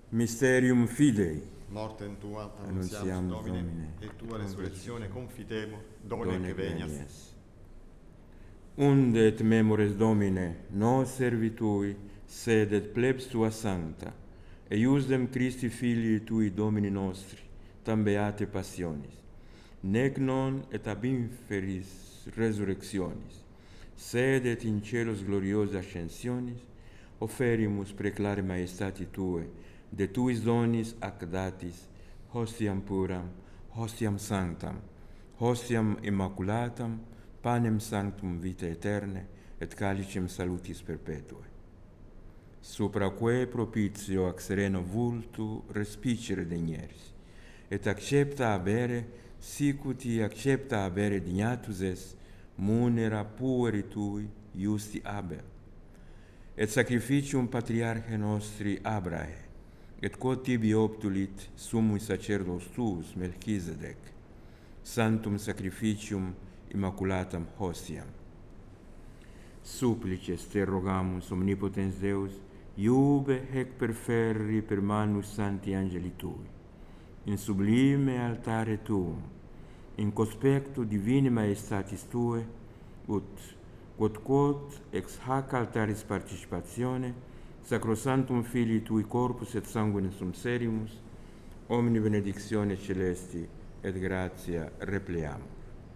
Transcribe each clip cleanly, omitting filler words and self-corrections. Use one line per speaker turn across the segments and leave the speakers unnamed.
Mysterium Fidei.
Mortem tua
Annunziamus
annunziamus Domine,
Domine,
et tua resurrectione confidemo, done che venias.
Unde et memores Domine, nos servitui, sed et plebs tua sancta, eiusdem Christi Filii tui Domini nostri, tam beate passionis, nec non et ab inferis resurrectionis, sed et in celos gloriosa ascensionis, oferimus preclare maestati Tue, de Tuis donis ac datis, hostiam puram, hostiam sanctam, hostiam immaculatam, panem sanctum vitae aeterne, et calicem salutis perpetuae. Supraque propitio ac sereno vultu respicere denieris, et accepta abere, sicuti accepta abere dignatus es, munera pueri Tui iusti Abel, et sacrificium patriarche nostri Abrae, et quod tibi obtulit summus sacerdos tuus Melchisedec, santum sacrificium immaculatam hostiam. Supplices te rogamus, omnipotens Deus, iube hec perferri per manus santi angeli Tui, in sublime altare Tuum, in conspectu divini maestatis Tue, ut quod ex hac altaris participatione, sacrosantum Filii Tui corpus et sanguinem sum serimus, omni benedictione celesti et gratia repleamur.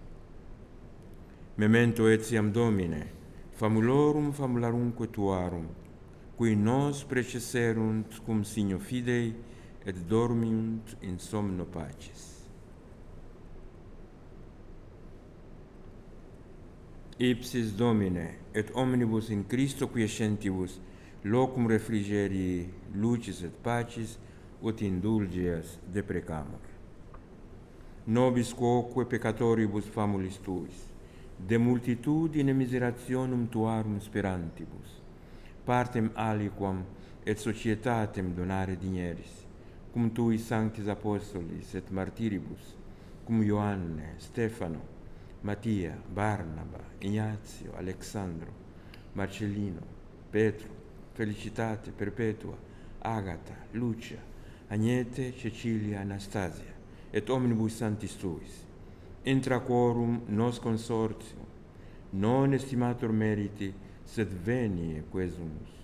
Memento etiam Domine, famulorum famularumque Tuarum, qui nos precesserunt cum signo fidei et dormiunt in somno pacis. Ipsis Domine, et omnibus in Christo quiescentibus locum refrigerii lucis et pacis ut indulgias deprecamur. Nobis quoque peccatoribus famulis Tuis, de multitudine miserationum Tuarum sperantibus, partem aliquam et societatem donare digneris, cum Tui sanctis apostolis et martiribus, cum Ioanne, Stefano, Mattia, Barnaba, Ignazio, Alexandro, Marcellino, Petro, Felicitate, Perpetua, Agata, Lucia, Agnete, Cecilia, Anastasia, et omnibus sanctis Tuis, intra quorum nos consortium, non estimator meriti, sed venie quesumus,